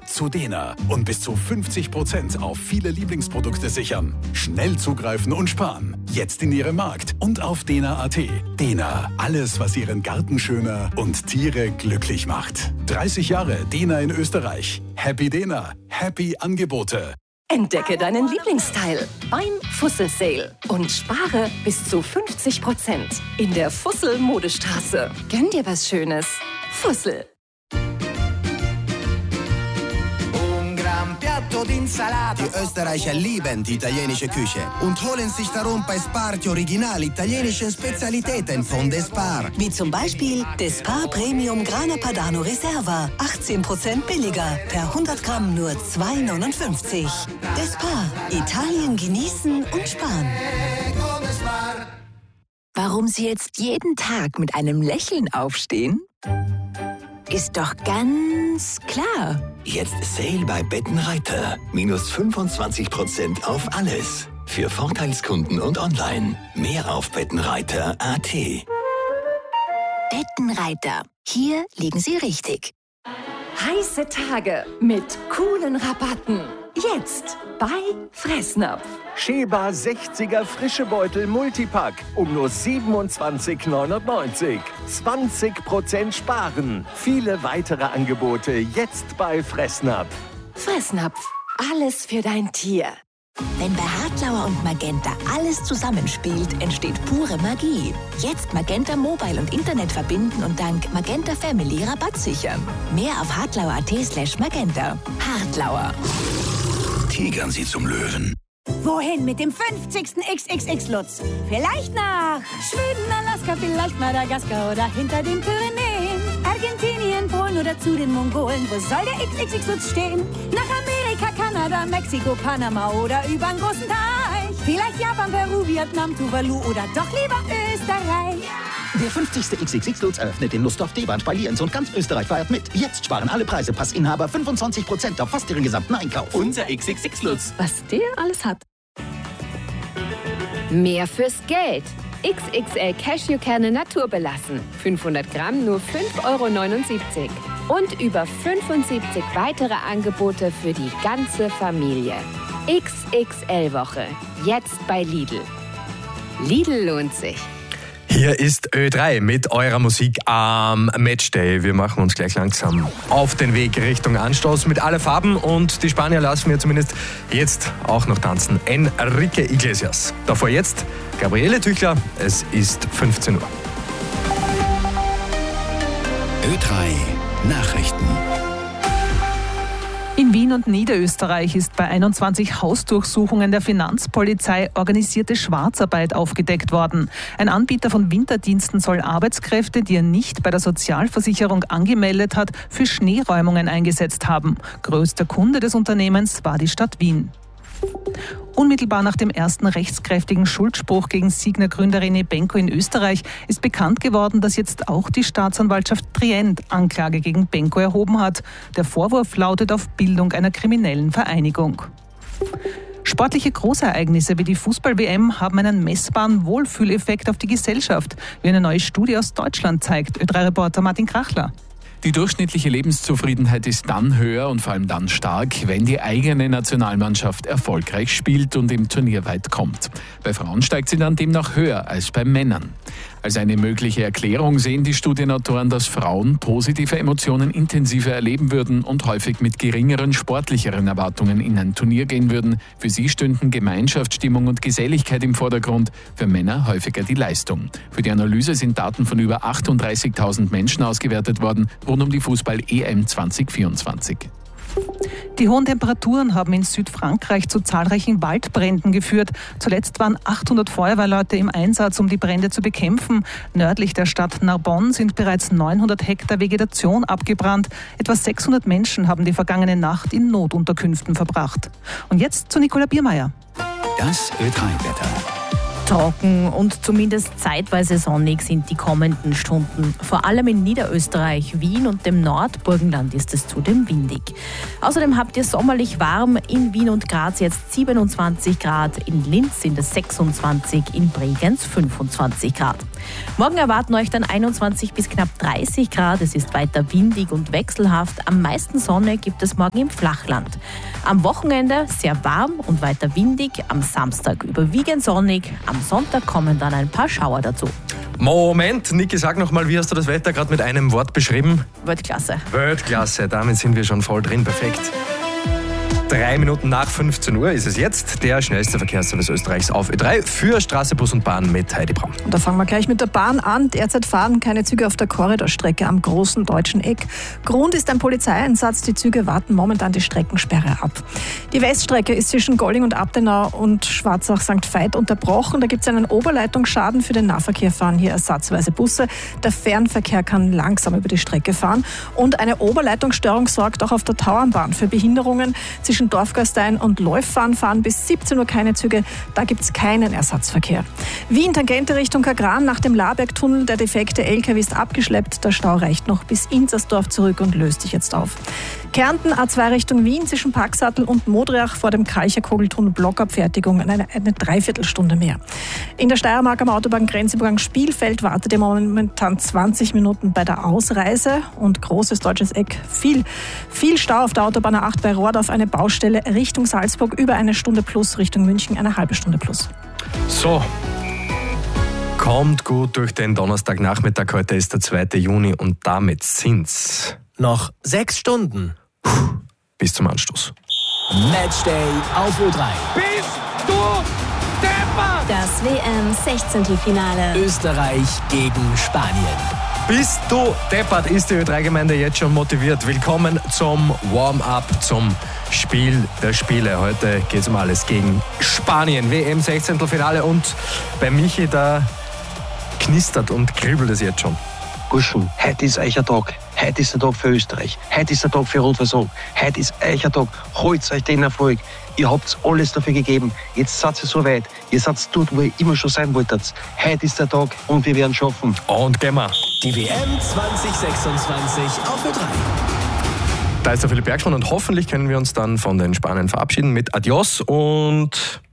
Ab zu Dena und bis zu 50% auf viele Lieblingsprodukte sichern. Schnell zugreifen und sparen. Jetzt in Ihrem Markt und auf dena.at. Dena, alles, was Ihren Garten schöner und Tiere glücklich macht. 30 Jahre Dena in Österreich. Happy Dena, happy Angebote. Entdecke deinen Lieblingsteil beim Fussel Sale und spare bis zu 50% in der Fussel Modestraße. Gönn dir was Schönes. Fussel. Die Österreicher lieben die italienische Küche und holen sich darum bei Spar die original italienischen Spezialitäten von Despar. Wie zum Beispiel Despar Premium Grana Padano Reserva. 18% billiger. Per 100 Gramm nur 2,59. Despar. Italien genießen und sparen. Warum Sie jetzt jeden Tag mit einem Lächeln aufstehen? Ist doch ganz klar. Jetzt Sale bei Bettenreiter. Minus 25% auf alles. Für Vorteilskunden und online. Mehr auf Bettenreiter.at. Bettenreiter. Hier liegen Sie richtig. Heiße Tage mit coolen Rabatten. Jetzt bei Fressnapf. Schäber 60er frische Beutel Multipack um nur 27,99 €. 20% sparen. Viele weitere Angebote jetzt bei Fressnapf. Fressnapf. Alles für dein Tier. Wenn bei Hartlauer und Magenta alles zusammenspielt, entsteht pure Magie. Jetzt Magenta Mobile und Internet verbinden und dank Magenta Family Rabatt sichern. Mehr auf hartlauer.at/magenta. Hartlauer. Tigern Sie zum Löwen. Wohin mit dem 50. XXX-Lutz? Vielleicht nach Schweden, Alaska, vielleicht Madagaskar oder hinter den Pyrenäen. Argentinien, Polen oder zu den Mongolen. Wo soll der XXX-Lutz stehen? Nach Amerika, Kanada, Mexiko, Panama oder übern großen Teich. Vielleicht Japan, Peru, Vietnam, Tuvalu oder doch lieber Österreich. Der 50. XXX-Lutz eröffnet in Nussdorf, Deband, bei Lienz und ganz Österreich feiert mit. Jetzt sparen alle Preise. Passinhaber 25% auf fast ihren gesamten Einkauf. Unser XXX-Lutz. Was der alles hat. Mehr fürs Geld. XXL Cashewkerne naturbelassen. 500 Gramm nur 5,79 €. Und über 75 weitere Angebote für die ganze Familie. XXL-Woche. Jetzt bei Lidl. Lidl lohnt sich. Hier ist Ö3 mit eurer Musik am Matchday. Wir machen uns gleich langsam auf den Weg Richtung Anstoß mit alle Farben und die Spanier lassen wir zumindest jetzt auch noch tanzen. Enrique Iglesias. Davor jetzt Gabriele Tüchler. Es ist 15 Uhr. Ö3 Nachrichten. In Wien und Niederösterreich ist bei 21 Hausdurchsuchungen der Finanzpolizei organisierte Schwarzarbeit aufgedeckt worden. Ein Anbieter von Winterdiensten soll Arbeitskräfte, die er nicht bei der Sozialversicherung angemeldet hat, für Schneeräumungen eingesetzt haben. Größter Kunde des Unternehmens war die Stadt Wien. Unmittelbar nach dem ersten rechtskräftigen Schuldspruch gegen Signa-Gründer René Benko in Österreich ist bekannt geworden, dass jetzt auch die Staatsanwaltschaft Trient Anklage gegen Benko erhoben hat. Der Vorwurf lautet auf Bildung einer kriminellen Vereinigung. Sportliche Großereignisse wie die Fußball-WM haben einen messbaren Wohlfühleffekt auf die Gesellschaft, wie eine neue Studie aus Deutschland zeigt. Ö3-Reporter Martin Krachler. Die durchschnittliche Lebenszufriedenheit ist dann höher und vor allem dann stark, wenn die eigene Nationalmannschaft erfolgreich spielt und im Turnier weit kommt. Bei Frauen steigt sie dann demnach höher als bei Männern. Als eine mögliche Erklärung sehen die Studienautoren, dass Frauen positive Emotionen intensiver erleben würden und häufig mit geringeren sportlicheren Erwartungen in ein Turnier gehen würden. Für sie stünden Gemeinschaftsstimmung und Geselligkeit im Vordergrund, für Männer häufiger die Leistung. Für die Analyse sind Daten von über 38.000 Menschen ausgewertet worden, rund um die Fußball-EM 2024. Die hohen Temperaturen haben in Südfrankreich zu zahlreichen Waldbränden geführt. Zuletzt waren 800 Feuerwehrleute im Einsatz, um die Brände zu bekämpfen. Nördlich der Stadt Narbonne sind bereits 900 Hektar Vegetation abgebrannt. Etwa 600 Menschen haben die vergangene Nacht in Notunterkünften verbracht. Und jetzt zu Nicola Biermeier. Das Ö3-Wetter. Trocken und zumindest zeitweise sonnig sind die kommenden Stunden. Vor allem in Niederösterreich, Wien und dem Nordburgenland ist es zudem windig. Außerdem habt ihr sommerlich warm in Wien und Graz jetzt 27 Grad, in Linz sind es 26, in Bregenz 25 Grad. Morgen erwarten euch dann 21 bis knapp 30 Grad. Es ist weiter windig und wechselhaft. Am meisten Sonne gibt es morgen im Flachland. Am Wochenende sehr warm und weiter windig. Am Samstag überwiegend sonnig. Am Sonntag kommen dann ein paar Schauer dazu. Moment, Niki, sag nochmal, wie hast du das Wetter gerade mit einem Wort beschrieben? Weltklasse. Weltklasse, damit sind wir schon voll drin. Perfekt. 3 Minuten nach 15 Uhr ist es jetzt der schnellste Verkehrsservice Österreichs auf Ö3 für Straße, Bus und Bahn mit Heidi Braun. Und da fangen wir gleich mit der Bahn an. Derzeit fahren keine Züge auf der Korridorstrecke am großen Deutschen Eck. Grund ist ein Polizeieinsatz. Die Züge warten momentan die Streckensperre ab. Die Weststrecke ist zwischen Golling und Abtenau und Schwarzach-St. Veit unterbrochen. Da gibt es einen Oberleitungsschaden. Für den Nahverkehr fahren hier ersatzweise Busse. Der Fernverkehr kann langsam über die Strecke fahren. Und eine Oberleitungsstörung sorgt auch auf der Tauernbahn für Behinderungen. Zwischen Dorfgastein und Leuffahn fahren bis 17 Uhr keine Züge. Da gibt es keinen Ersatzverkehr. Wien, Tangente Richtung Kagran, nach dem Labergtunnel. Der defekte LKW ist abgeschleppt. Der Stau reicht noch bis Inzersdorf zurück und löst sich jetzt auf. Kärnten, A2 Richtung Wien, zwischen Paxattel und Modriach vor dem Kalcher-Kogeltunnel Blockabfertigung eine Dreiviertelstunde mehr. In der Steiermark am Autobahngrenzübergang Spielfeld wartet ihr momentan 20 Minuten bei der Ausreise und großes deutsches Eck. Viel Stau auf der Autobahn A8 bei Rohrdorf, eine Baustelle Richtung Salzburg über eine Stunde plus, Richtung München eine halbe Stunde plus. So, kommt gut durch den Donnerstagnachmittag. Heute ist der 2. Juni und damit sind's noch 6 Stunden. Bis zum Anstoß. Matchday auf Ö3. Bist du deppert? Das WM-16. Österreich gegen Spanien. Bist du deppert, ist die Ö3-Gemeinde jetzt schon motiviert. Willkommen zum Warm-up, zum Spiel der Spiele. Heute geht es um alles gegen Spanien. WM-16. und bei Michi, da knistert und kribbelt es jetzt schon. Burschen, heute ist euer Tag. Heute ist der Tag für Österreich. Heute ist der Tag für Rot-Weiß-Rot. Heute ist euer Tag. Holt euch den Erfolg. Ihr habt alles dafür gegeben. Jetzt seid ihr so weit. Ihr seid dort, wo ihr immer schon sein wolltet. Heute ist der Tag und wir werden schaffen. Und gehen wir. Die WM 2026 auf Ö3. Da ist der Philipp Bergschmann und hoffentlich können wir uns dann von den Spaniern verabschieden mit Adios und